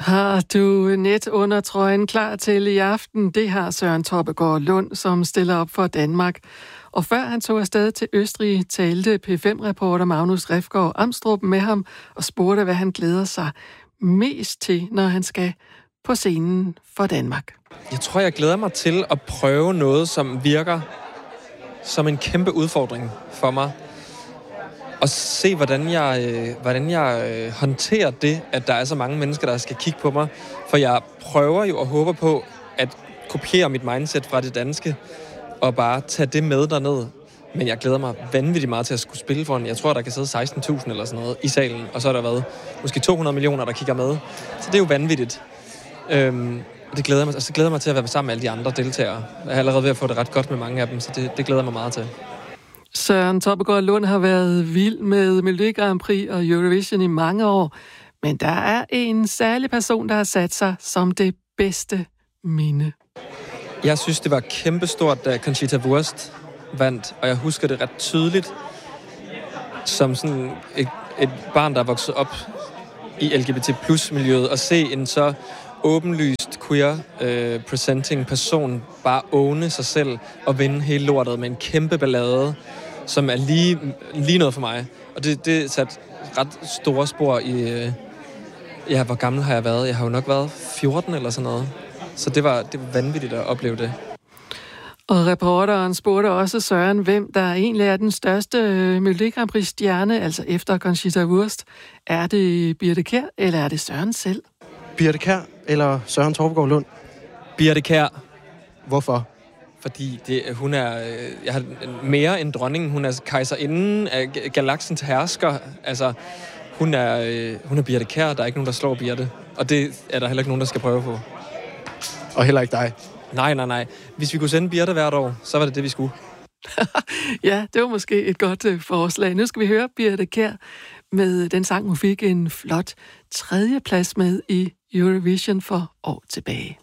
Har du net under trøjen klar til i aften? Det har Søren Troppegaard Lund, som stiller op for Danmark. Og før han tog afsted til Østrig, talte P5-reporter Magnus Refgaard Amstrup med ham og spurgte, hvad han glæder sig mest til, når han skal på scenen for Danmark. Jeg tror, jeg glæder mig til at prøve noget, som virker som en kæmpe udfordring for mig. Og se, hvordan jeg håndterer det, at der er så mange mennesker, der skal kigge på mig. For jeg prøver jo og håber på at kopiere mit mindset fra det danske, og bare tage det med derned. Men jeg glæder mig vanvittigt meget til at skulle spille for en. Jeg tror, der kan sidde 16.000 eller sådan noget i salen, og så har der været måske 200 millioner, der kigger med. Så det er jo vanvittigt. Det glæder mig, og så glæder jeg mig til at være sammen med alle de andre deltagere. Jeg er allerede ved at få det ret godt med mange af dem, så det glæder mig meget til. Søren Troppegaard Lund har været vild med Melodi Grand Prix og Eurovision i mange år, men der er en særlig person, der har sat sig som det bedste minde. Jeg synes, det var kæmpestort, da Conchita Wurst vandt, og jeg husker det ret tydeligt som sådan et barn, der er vokset op i LGBT+-miljøet, og se en så åbenlyst queer-presenting person bare åbne sig selv og vinde hele lortet med en kæmpe ballade, som er lige noget for mig. Og det satte ret store spor i... hvor gammel har jeg været? Jeg har jo nok været 14 eller sådan noget. Så det var vanvittigt at opleve det. Og reporteren spurgte også Søren, hvem der egentlig er den største Melodi Grand Prix-stjerne, altså efter Conchita Wurst. Er det Birthe Kjær, eller er det Søren selv? Birthe Kjær eller Søren Troppegaard Lund? Birthe Kjær. Hvorfor? Fordi hun er mere end dronningen. Hun er kejserinden af galaksens hersker. Altså, hun er Birthe Kjær. Der er ikke nogen, der slår Birthe. Og det er der heller ikke nogen, der skal prøve på. Og heller ikke dig? Nej. Hvis vi kunne sende Birthe hvert år, så var det vi skulle. Ja, det var måske et godt forslag. Nu skal vi høre Birthe Kjær med den sang, hun fik en flot 3. plads med i Eurovision for år tilbage.